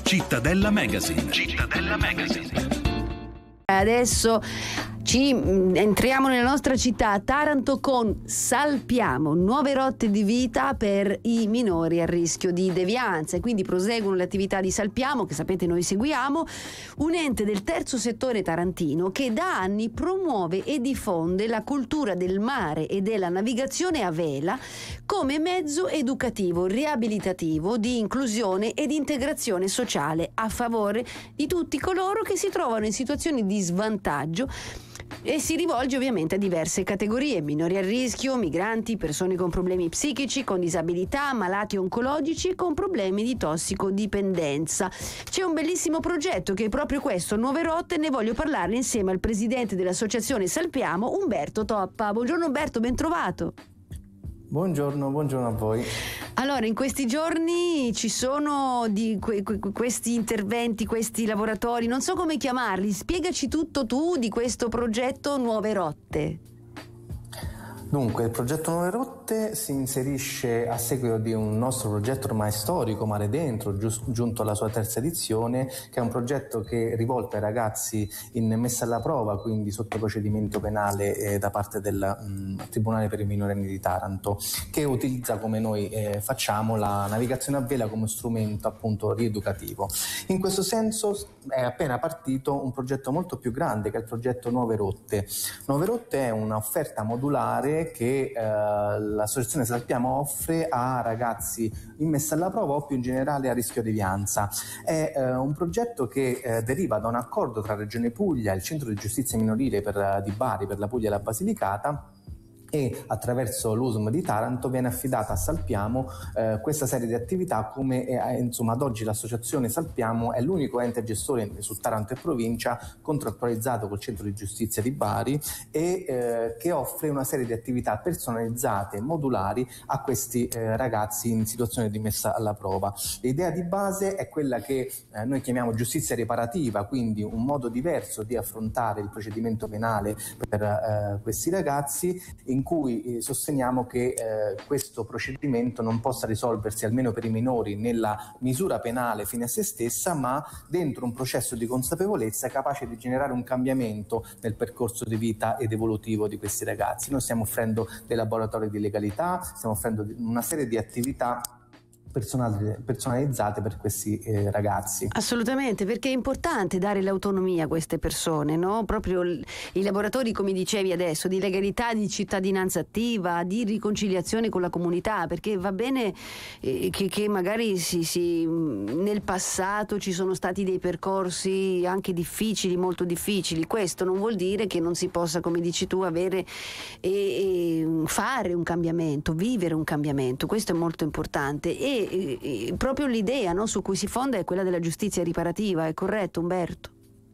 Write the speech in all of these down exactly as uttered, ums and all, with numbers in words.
Cittadella Magazine. Cittadella Magazine. Adesso ci entriamo nella nostra città, Taranto, con Salpiamo, nuove rotte di vita per i minori a rischio di devianza, e quindi proseguono le attività di Salpiamo, che sapete noi seguiamo, un ente del terzo settore tarantino che da anni promuove e diffonde la cultura del mare e della navigazione a vela come mezzo educativo, riabilitativo, di inclusione ed integrazione sociale a favore di tutti coloro che si trovano in situazioni di svantaggio, e si rivolge ovviamente a diverse categorie: minori a rischio, migranti, persone con problemi psichici, con disabilità, malati oncologici e con problemi di tossicodipendenza. C'è un bellissimo progetto che è proprio questo, Nuove Rotte, ne voglio parlare insieme al presidente dell'associazione Salpiamo, Umberto Toppa. Buongiorno Umberto, ben trovato. Buongiorno, buongiorno a voi. Allora, in questi giorni ci sono di que- que- questi interventi, questi lavoratori, non so come chiamarli, spiegaci tutto tu di questo progetto Nuove Rotte. Dunque, il progetto Nuove Rotte si inserisce a seguito di un nostro progetto ormai storico, Mare Dentro, giu- giunto alla sua terza edizione, che è un progetto che è rivolto ai ragazzi in messa alla prova, quindi sotto procedimento penale eh, da parte del mh, Tribunale per i minorenni di Taranto, che utilizza, come noi eh, facciamo, la navigazione a vela come strumento appunto rieducativo. In questo senso è appena partito un progetto molto più grande, che è il progetto Nuove Rotte. Nuove Rotte è un'offerta modulare che eh, l'associazione Salpiamo offre a ragazzi in messa alla prova o più in generale a rischio devianza. È eh, un progetto che eh, deriva da un accordo tra Regione Puglia e il Centro di Giustizia Minorile per, di Bari per la Puglia e la Basilicata, e attraverso l'U S M di Taranto viene affidata a Salpiamo eh, questa serie di attività. Come eh, insomma ad oggi l'associazione Salpiamo è l'unico ente gestore su Taranto e provincia contrattualizzato col Centro di Giustizia di Bari e eh, che offre una serie di attività personalizzate, modulari a questi eh, ragazzi in situazione di messa alla prova. L'idea di base è quella che eh, noi chiamiamo giustizia riparativa, quindi un modo diverso di affrontare il procedimento penale per eh, questi ragazzi, in cui eh, sosteniamo che eh, questo procedimento non possa risolversi, almeno per i minori, nella misura penale fine a se stessa, ma dentro un processo di consapevolezza capace di generare un cambiamento nel percorso di vita ed evolutivo di questi ragazzi. Noi stiamo offrendo dei laboratori di legalità, stiamo offrendo una serie di attività personalizzate per questi eh, ragazzi. Assolutamente, perché è importante dare l'autonomia a queste persone, no? Proprio l- i laboratori, come dicevi adesso, di legalità, di cittadinanza attiva, di riconciliazione con la comunità, perché va bene eh, che, che magari si, si, nel passato ci sono stati dei percorsi anche difficili, molto difficili. Questo non vuol dire che non si possa, come dici tu, avere e, e fare un cambiamento, vivere un cambiamento. Questo è molto importante. E E, e, proprio l'idea, no, su cui si fonda è quella della giustizia riparativa, è corretto Umberto?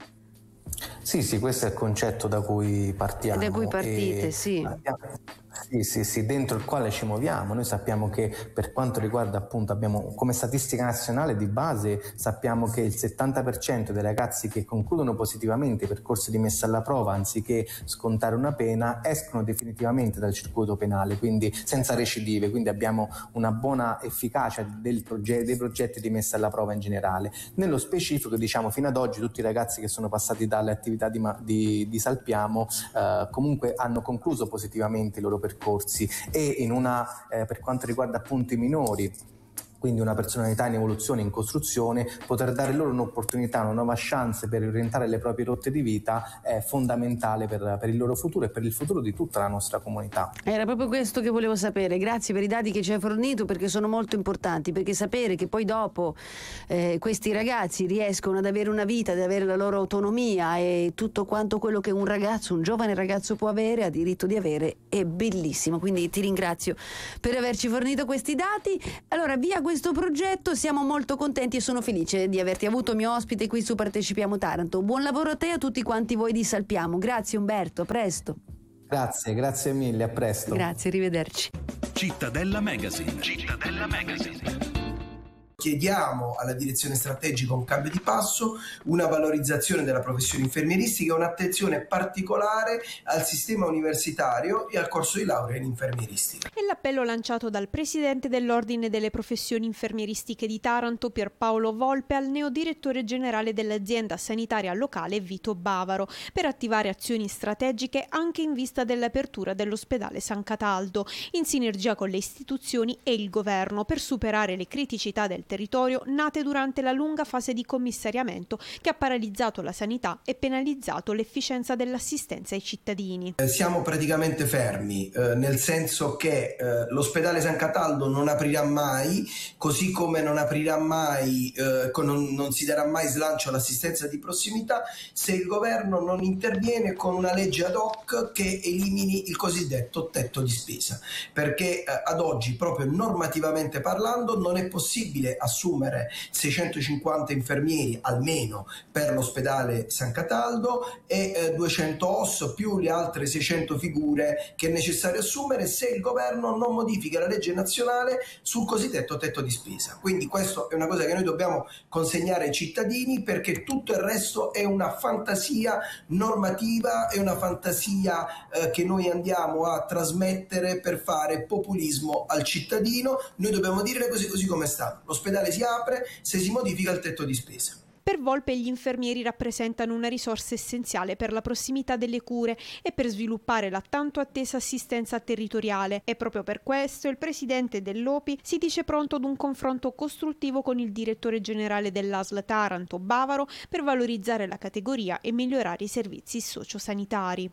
Sì, sì, questo è il concetto da cui partiamo. Da cui partite, e sì. Abbiamo, sì, sì, sì, dentro il quale ci muoviamo. Noi sappiamo che per quanto riguarda appunto, abbiamo come statistica nazionale di base, sappiamo che il settanta per cento dei ragazzi che concludono positivamente i percorsi di messa alla prova, anziché scontare una pena, escono definitivamente dal circuito penale, quindi senza recidive, quindi abbiamo una buona efficacia del proge- dei progetti di messa alla prova in generale. Nello specifico, diciamo, fino ad oggi tutti i ragazzi che sono passati dalle attività di, di, di Salpiamo eh, comunque hanno concluso positivamente i loro percorsi, e in una eh, per quanto riguarda appunto i minori, quindi una personalità in evoluzione, in costruzione, poter dare loro un'opportunità, una nuova chance per orientare le proprie rotte di vita è fondamentale per, per il loro futuro e per il futuro di tutta la nostra comunità. Era proprio questo che volevo sapere, grazie per i dati che ci hai fornito, perché sono molto importanti, perché sapere che poi dopo eh, questi ragazzi riescono ad avere una vita, ad avere la loro autonomia e tutto quanto quello che un ragazzo, un giovane ragazzo può avere, ha diritto di avere, è bellissimo. Quindi ti ringrazio per averci fornito questi dati. Allora, via questo progetto, siamo molto contenti e sono felice di averti avuto mio ospite qui su Partecipiamo Taranto. Buon lavoro a te e a tutti quanti voi di Salpiamo. Grazie Umberto, a presto. Grazie, grazie mille, a presto. Grazie, arrivederci. Cittadella Magazine. Cittadella Magazine. chiediamo alla direzione strategica un cambio di passo, una valorizzazione della professione infermieristica e un'attenzione particolare al sistema universitario e al corso di laurea in infermieristica. E l'appello lanciato dal presidente dell'Ordine delle Professioni Infermieristiche di Taranto, Pierpaolo Volpe, al neodirettore generale dell'azienda sanitaria locale Vito Bavaro, per attivare azioni strategiche anche in vista dell'apertura dell'ospedale San Cataldo, in sinergia con le istituzioni e il governo, per superare le criticità del territorio nate durante la lunga fase di commissariamento che ha paralizzato la sanità e penalizzato l'efficienza dell'assistenza ai cittadini. Eh, siamo praticamente fermi, eh, nel senso che eh, l'ospedale San Cataldo non aprirà mai, così come non aprirà mai, eh, non, non si darà mai slancio all'assistenza di prossimità se il governo non interviene con una legge ad hoc che elimini il cosiddetto tetto di spesa, perché eh, ad oggi, proprio normativamente parlando, non è possibile assumere seicentocinquanta infermieri almeno per l'ospedale San Cataldo e eh, duecento O S più le altre seicento figure che è necessario assumere se il governo non modifica la legge nazionale sul cosiddetto tetto di spesa. Quindi questo è una cosa che noi dobbiamo consegnare ai cittadini, perché tutto il resto è una fantasia normativa, è una fantasia eh, che noi andiamo a trasmettere per fare populismo al cittadino. Noi dobbiamo dire le cose così come stanno. L'ospedale si apre se si modifica il tetto di spesa. Per Volpe gli infermieri rappresentano una risorsa essenziale per la prossimità delle cure e per sviluppare la tanto attesa assistenza territoriale, e proprio per questo il presidente dell'O P I si dice pronto ad un confronto costruttivo con il direttore generale dell'A S L Taranto Bavaro per valorizzare la categoria e migliorare i servizi sociosanitari.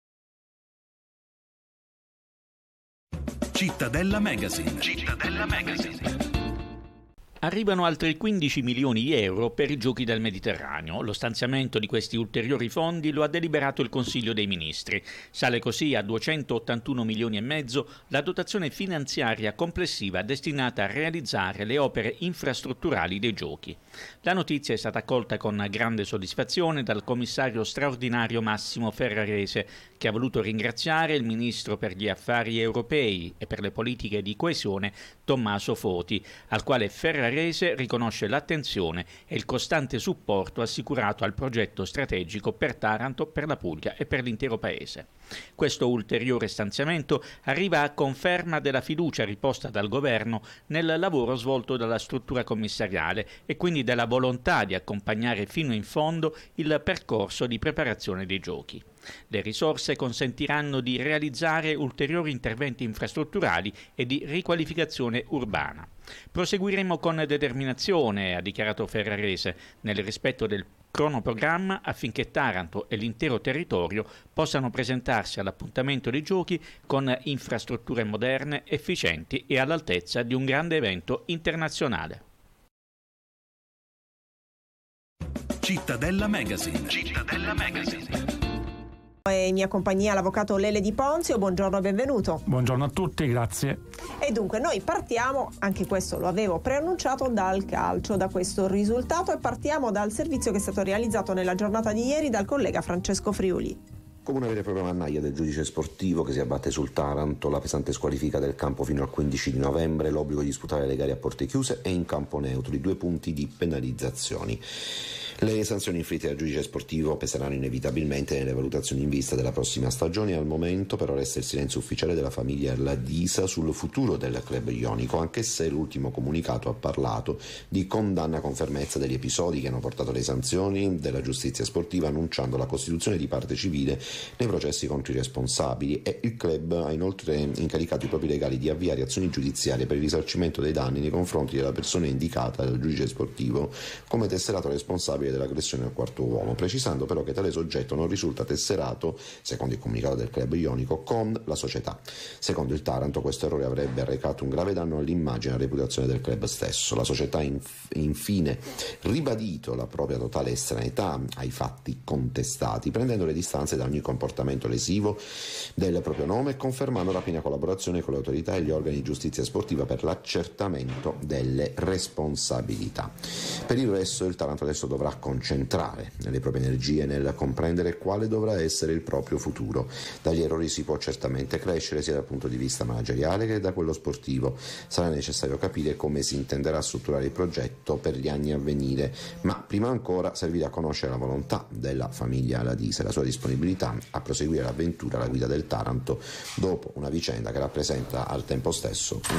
Cittadella Magazine. Cittadella Magazine. Arrivano altri quindici milioni di euro per i Giochi del Mediterraneo. Lo stanziamento di questi ulteriori fondi lo ha deliberato il Consiglio dei Ministri. Sale così a duecentottantuno milioni e mezzo la dotazione finanziaria complessiva destinata a realizzare le opere infrastrutturali dei Giochi. La notizia è stata accolta con grande soddisfazione dal commissario straordinario Massimo Ferrarese, che ha voluto ringraziare il Ministro per gli Affari Europei e per le politiche di coesione Tommaso Foti, al quale Ferrarese riconosce l'attenzione e il costante supporto assicurato al progetto strategico per Taranto, per la Puglia e per l'intero Paese. Questo ulteriore stanziamento arriva a conferma della fiducia riposta dal Governo nel lavoro svolto dalla struttura commissariale e quindi della volontà di accompagnare fino in fondo il percorso di preparazione dei Giochi. Le risorse consentiranno di realizzare ulteriori interventi infrastrutturali e di riqualificazione urbana. Proseguiremo con determinazione, ha dichiarato Ferrarese, nel rispetto del cronoprogramma, affinché Taranto e l'intero territorio possano presentarsi all'appuntamento dei Giochi con infrastrutture moderne, efficienti e all'altezza di un grande evento internazionale. Cittadella Magazine. Cittadella Magazine. E in mia compagnia l'avvocato Lele Di Ponzio. Buongiorno e benvenuto. Buongiorno a tutti, grazie. E dunque noi partiamo, anche questo lo avevo preannunciato, dal calcio, da questo risultato, e partiamo dal servizio che è stato realizzato nella giornata di ieri dal collega Francesco Friuli. Come una vera e propria mannaia del giudice sportivo che si abbatte sul Taranto, la pesante squalifica del campo fino al quindici di novembre, l'obbligo di disputare le gare a porte chiuse e in campo neutro, i due punti di penalizzazioni. Le sanzioni inflitte al giudice sportivo peseranno inevitabilmente nelle valutazioni in vista della prossima stagione. Al momento però resta il silenzio ufficiale della famiglia Ladisa sul futuro del club ionico, anche se l'ultimo comunicato ha parlato di condanna con fermezza degli episodi che hanno portato alle sanzioni della giustizia sportiva, annunciando la costituzione di parte civile nei processi contro i responsabili, e il club ha inoltre incaricato i propri legali di avviare azioni giudiziarie per il risarcimento dei danni nei confronti della persona indicata dal giudice sportivo come tesserato responsabile dell'aggressione al quarto uomo, precisando però che tale soggetto non risulta tesserato, secondo il comunicato del club ionico, con la società. Secondo il Taranto questo errore avrebbe arrecato un grave danno all'immagine e alla reputazione del club stesso. La società ha inf- infine ribadito la propria totale estraneità ai fatti contestati, prendendo le distanze da ogni comportamento lesivo del proprio nome, confermando la piena collaborazione con le autorità e gli organi di giustizia sportiva per l'accertamento delle responsabilità. Per il resto il Taranto adesso dovrà concentrare le proprie energie nel comprendere quale dovrà essere il proprio futuro. Dagli errori si può certamente crescere sia dal punto di vista manageriale che da quello sportivo. Sarà necessario capire come si intenderà strutturare il progetto per gli anni a venire, ma prima ancora servirà a conoscere la volontà della famiglia Ladisi e la sua disponibilità a proseguire l'avventura alla guida del Taranto dopo una vicenda che rappresenta al tempo stesso